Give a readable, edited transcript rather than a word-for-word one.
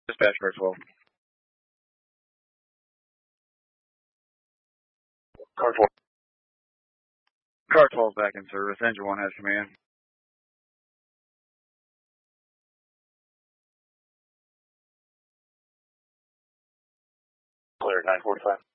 Dispatch car 12. Car 12. Car 12 back in service. Engine 1 has command. Clear 945.